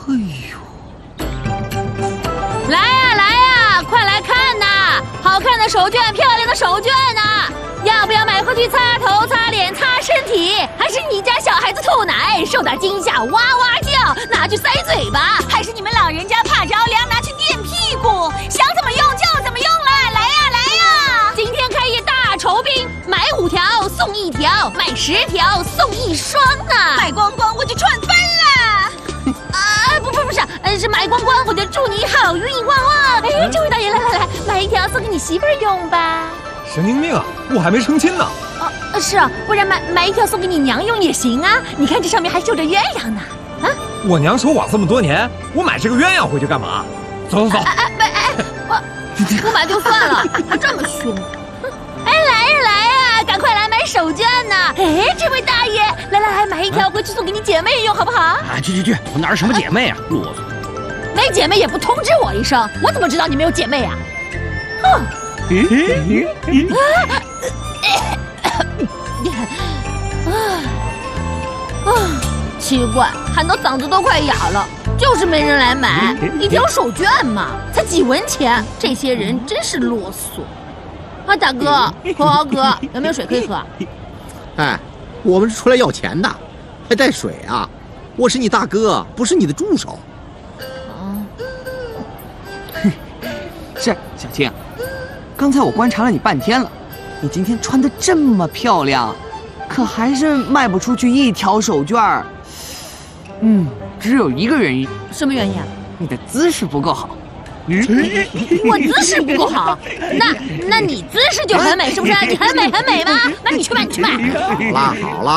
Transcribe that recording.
哎呦！ 来呀来呀，快来看呐！好看的手绢，漂亮的手绢呐！要不要买回去擦头、擦脸、擦身体？还是你家小孩子吐奶，受点惊吓哇哇叫，拿去塞嘴巴？还是你们老人家怕着凉，拿去垫屁股？想怎么用就怎么用了！来呀来呀！今天开业大酬宾，买5条送1条，买10条送1双呢！买光光我就赚翻了！不是，是买光光我就祝你好运旺旺！哎，这位大爷，来，买1条送给你媳妇儿用吧。 神经病啊！我还没成亲呢。 是啊，不然买1条送给你娘用也行啊。你看这上面还绣着鸳鸯呢。啊！ 我娘守寡这么多年，我买这个鸳鸯回去干嘛？走。 不买就算了，还这么凶。哎，来呀，赶快来买手绢呢！哎，这位大爷，来，买1条回去送给你姐妹用，好不好？ 啊，去，我哪是什么姐妹啊，啰嗦！ 没姐妹也不通知我一声，我怎么知道你没有姐妹啊？哼！奇怪，喊到嗓子都快哑了，就是没人来买1条手绢嘛，才几文钱，这些人真是啰嗦。啊，大哥，口豪哥，有没有水可以喝？ 哎，我们是出来要钱的，还带水啊？我是你大哥，不是你的助手。 是小青，刚才我观察了你半天了，你今天穿得这么漂亮，可还是卖不出去1条手绢儿。只有一个原因。 什么原因啊？ 你的姿势不够好。 我姿势不够好，那你姿势就很美，是不是？你很美吧？那你去买。 好啦。